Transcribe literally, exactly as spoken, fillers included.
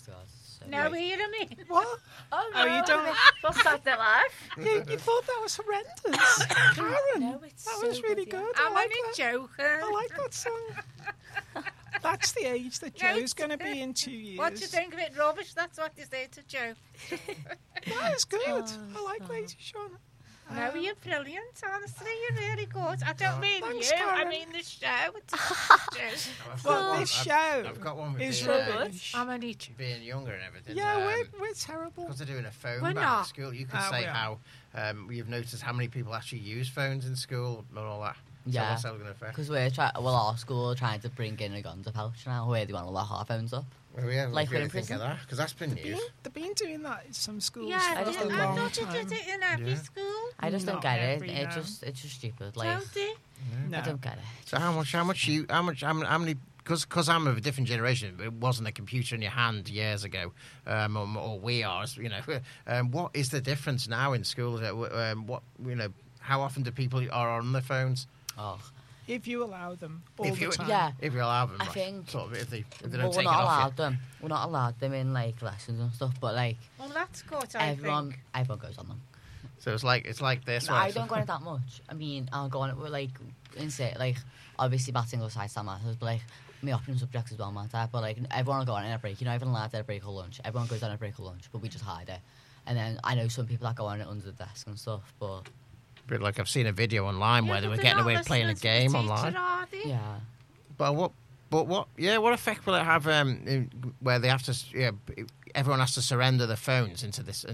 God. So No, great. hear me. What? Oh, Oh, you don't. What's that, the life? You, you thought that was horrendous, Karen? No, it's that so was really good. good. yeah. I I'm like only that. joking. I like that song. That's the age that No, Joe's going to be in two years. What do you think of it, rubbish? That's what you say to Joe. That is good. Oh, I like Lady Shauna. No, Um, you're brilliant. Honestly, you're really good. I don't mean thanks, you. I Karen. mean the show. It's Joe. I've Well, got one- this I've- show I've got one with is being, uh, rubbish. I'm only joking. being younger and everything. Yeah, um, we're, we're terrible. Because they're doing a phone We're ban not. at school, you could Ah, say we are. how um, you've noticed how many people actually use phones in school and all that. So Yeah. what's that going to affect? Because we're trying, well, our school are trying to bring in a guns pouch now where they want to lock our phones up. Well, yeah, like what do we're you in think of prison. that? Because that's been They've news. been, they've been doing that in some schools Yeah, for I just a don't I long thought you time. did it in every Yeah. school. I just don't Not get it. every, It no. just, it's just stupid. Like, Don't you? No. I don't get it. So how much? How much you? How much? How many? How many because because I'm of a different generation. It wasn't a computer in your hand years ago, um, or, or we are. You know, um, what is the difference now in schools? Um, what you know? How often do people are on their phones? Oh, If you allow them all If the you- time. yeah. If you allow them, I right, think- sort of if they if they well, don't we're take it not off allowed them. We're not allowed them in like lessons and stuff. But like Well, that's good, I everyone, think. everyone goes on them. you. So it's like it's like this. No, where I it's- don't go on it that much. I mean, I'll go on it with like, in say, like, obviously batting goes side matters, but like, my option subjects as well matter. But like, everyone will go on it in a break. You know, everyone allowed at a break or lunch. Everyone goes on a break or lunch, but we just hide it. And then I know some people that go on it under the desk and stuff, but But like I've seen a video online Yeah, where they but were they're getting not away with playing a listening to the game teacher, online. are they? yeah. But what? But what? Yeah, what effect will it have? Um, in, where they have to, yeah, everyone has to surrender their phones into this